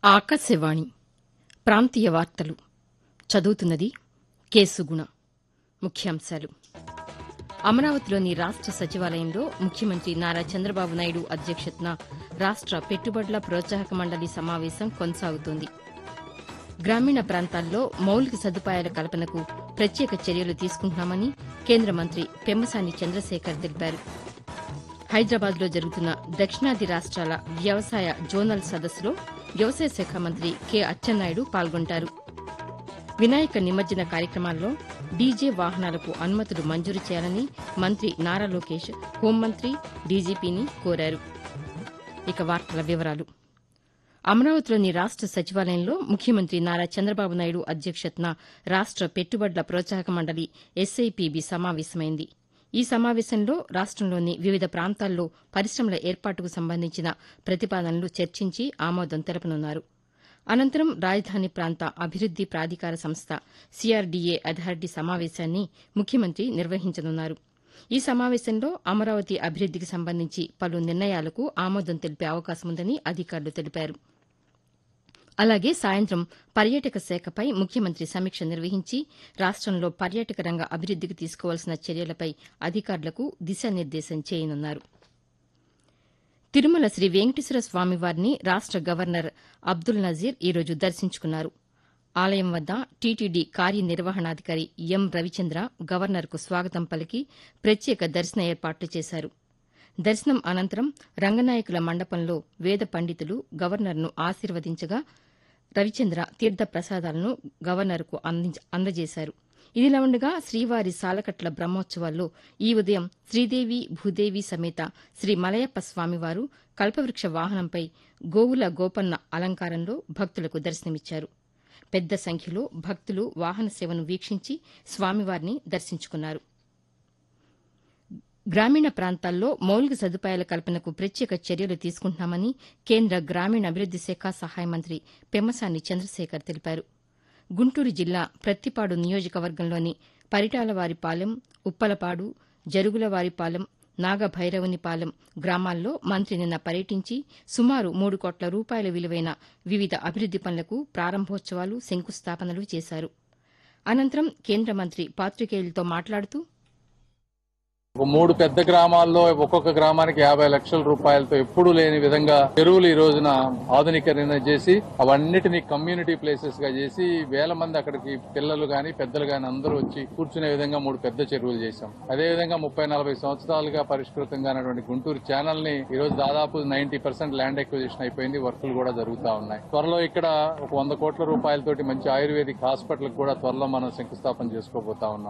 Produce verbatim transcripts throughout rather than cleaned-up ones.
ఆకాశవాణి ప్రాంతీయ వార్తలు చదువుతున్నది కేసుగుణ. ముఖ్యాంశాలు. అమరావతిలోని రాష్ట సచివాలయంలో ముఖ్యమంత్రి నారా చంద్రబాబు నాయుడు అధ్యక్షతన రాష్ట పెట్టుబడుల ప్రోత్సాహక మండలి సమావేశం కొనసాగుతోంది. గ్రామీణ ప్రాంతాల్లో మౌలిక సదుపాయాల కల్పనకు ప్రత్యేక చర్యలు తీసుకుంటున్నామని కేంద్ర మంత్రి పెమ్మసాని చంద్రశేఖర్ తెలిపారు. హైదరాబాద్లో జరుగుతున్న దక్షిణాది రాష్ట్రాల వ్యవసాయ జోనల్ సదస్సులో వ్యవసాయ శాఖ మంత్రి కె అచ్చెన్నాయుడు పాల్గొంటారు. వినాయక నిమజ్జన కార్యక్రమాల్లో డీజే వాహనాలకు అనుమతులు మంజూరు చేయాలని మంత్రి నారా లోకేష్ హోంమంత్రి, డీజీపీని కోరారు. ఇక వార్తల వివరాలు. అమరావతిలోని రాష్ట సచివాలయంలో ముఖ్యమంత్రి నారా చంద్రబాబు నాయుడు అధ్యక్షతన రాష్ట పెట్టుబడుల ప్రోత్సాహక మండలి ఎస్ఐపిబి సమావేశమైంది. ఈ సమావేశంలో రాష్టంలోని వివిధ ప్రాంతాల్లో పరిశ్రమల ఏర్పాటుకు సంబంధించిన ప్రతిపాదనలు చర్చించి ఆమోదం తెలపనున్నారు. అనంతరం రాజధాని ప్రాంత అభివృద్ది ప్రాధికార సంస్థ సీఆర్డీఏ అథారిటీ సమావేశాన్ని ముఖ్యమంత్రి నిర్వహించనున్నారు. ఈ సమావేశంలో అమరావతి అభివృద్దికి సంబంధించి పలు నిర్ణయాలకు ఆమోదం తెలిపే అవకాశముందని అధికారులు తెలిపారు. అలాగే సాయంత్రం పర్యాటక శాఖపై ముఖ్యమంత్రి సమీక్ష నిర్వహించి రాష్టంలో పర్యాటక రంగ అభివృద్దికి తీసుకోవాల్సిన చర్యలపై అధికారులకు దిశానిర్దేశం చేయనున్నారు. తిరుమల శ్రీ వెంకటేశ్వర స్వామివారిని రాష్ట గవర్నర్ అబ్దుల్ నజీర్ ఈరోజు దర్శించుకున్నారు. ఆలయం వద్ద టీటీడీ కార్యనిర్వహణాధికారి ఎం రవిచంద్ర గవర్నర్కు స్వాగతం పలికి ప్రత్యేక దర్శన ఏర్పాట్లు చేశారు. దర్శనం అనంతరం రంగనాయకుల మండపంలో వేద పండితులు గవర్నర్ను ఆశీర్వదించగా రవిచంద్ర తీర్థ ప్రసాదాలను గవర్నర్కు అందజేశారు. ఇదిలా ఉండగా శ్రీవారి సాలకట్ల బ్రహ్మోత్సవాల్లో ఈ ఉదయం శ్రీదేవి భూదేవి సమేత శ్రీ మలయప్ప స్వామివారు కల్పవృక్ష వాహనంపై గోవుల గోపన్న అలంకారంలో భక్తులకు దర్శనమిచ్చారు. పెద్ద సంఖ్యలో భక్తులు వాహన సేవను వీక్షించి స్వామివారిని దర్శించుకున్నారు. గ్రామీణ ప్రాంతాల్లో మౌలిక సదుపాయాల కల్పనకు ప్రత్యేక చర్యలు తీసుకుంటున్నామని కేంద్ర గ్రామీణాభివృద్ది శాఖ సహాయ మంత్రి పెమ్మసాని చంద్రశేఖర్ తెలిపారు. గుంటూరు జిల్లా ప్రత్తిపాడు నియోజకవర్గంలోని పరిటాలవారిపాలెం, ఉప్పలపాడు, జరుగులవారిపాలెం, నాగభైరవునిపాలెం గ్రామాల్లో మంత్రి నిన్న పర్యటించి సుమారు మూడు కోట్ల రూపాయల విలువైన వివిధ అభివృద్ది పనులకు ప్రారంభోత్సవాలు, శంకుస్థాపనలు చేశారు. అనంతరం కేంద్ర మంత్రి పాతికేయులతో మాట్లాడుతూ మూడు పెద్ద గ్రామాల్లో ఒక్కొక్క గ్రామానికి యాభై లక్షల రూపాయలతో ఎప్పుడూ లేని విధంగా చెరువులు ఈ రోజున ఆధునీకరణ చేసి అవన్నిటినీ కమ్యూనిటీ ప్లేసెస్ గా చేసి వేల మంది అక్కడికి పిల్లలు గాని పెద్దలు గాని అందరూ వచ్చి కూర్చునే విధంగా మూడు పెద్ద చెరువులు చేశాం. అదేవిధంగా ముప్పై నలభై సంవత్సరాలుగా పరిష్కృతంగా ఉన్నటువంటి గుంటూరు ఛానల్ ని ఈ రోజు దాదాపు నైన్టీ పర్సెంట్ ల్యాండ్ ఎక్విజిషన్ అయిపోయింది. వర్కులు కూడా జరుగుతా ఉన్నాయి. త్వరలో ఇక్కడ ఒక వంద కోట్ల రూపాయలతోటి మంచి ఆయుర్వేదిక్ హాస్పిటల్ కూడా త్వరలో మనం శంకుస్థాపన చేసుకోబోతా ఉన్నాం.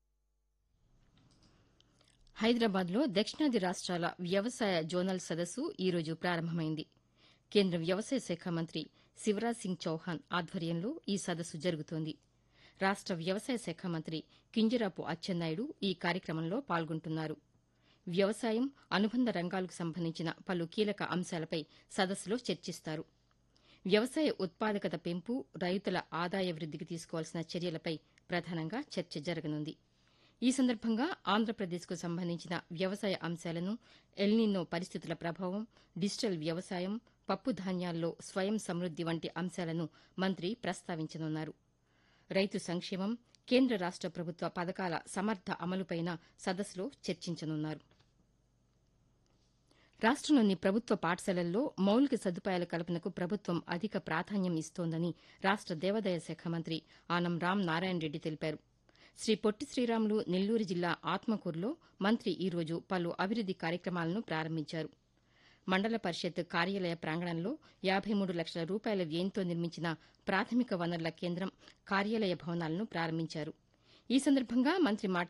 హైదరాబాద్లో దక్షిణాది రాష్ట్రాల వ్యవసాయ జోనల్ సదస్సు ఈరోజు ప్రారంభమైంది. కేంద్ర వ్యవసాయ శాఖ మంత్రి శివరాజ్ సింగ్ చౌహాన్ ఆధ్వర్యంలో ఈ సదస్సు జరుగుతోంది. రాష్ట వ్యవసాయ శాఖ మంత్రి కింజరాపు అచ్చెన్నాయుడు ఈ కార్యక్రమంలో పాల్గొంటున్నారు. వ్యవసాయం, అనుబంధ రంగాలకు సంబంధించిన పలు కీలక అంశాలపై సదస్సులో చర్చిస్తారు. వ్యవసాయ ఉత్పాదకత పెంపు, రైతుల ఆదాయ వృద్దికి తీసుకోవాల్సిన చర్యలపై ప్రధానంగా చర్చ జరగనుంది. ఈ సందర్భంగా ఆంధ్రప్రదేశ్కు సంబంధించిన వ్యవసాయ అంశాలను, ఎల్నినో పరిస్థితుల ప్రభావం, డిజిటల్ వ్యవసాయం, పప్పు ధాన్యాల్లో స్వయం సమృద్ది వంటి అంశాలను మంత్రి ప్రస్తావించనున్నారు. రైతు సంక్షేమం, కేంద్ర రాష్ట ప్రభుత్వ పథకాల సమర్థ అమలుపైన సదస్సులో చర్చించనున్నారు. రాష్టంలోని ప్రభుత్వ పాఠశాలల్లో మౌలిక సదుపాయాల కల్పనకు ప్రభుత్వం అధిక ప్రాధాన్యం ఇస్తోందని రాష్ట దేవాదాయ శాఖ మంత్రి ఆనం రామ్ నారాయణ రెడ్డి తెలిపారు. శ్రీ పొట్టి శ్రీరాములు నెల్లూరు జిల్లా ఆత్మకూరులో మంత్రి ఈరోజు పలు అభివృద్ది కార్యక్రమాలను ప్రారంభించారు. మండల పరిషత్ కార్యాలయ ప్రాంగణంలో యాబై మూడు లక్షల రూపాయల వ్యయంతో నిర్మించిన ప్రాథమిక వనరుల కేంద్రం, కార్యాలయ భవనాలను ప్రారంభించారు. ఈ సందర్భంగా మంత్రి మాట్లాడుతూ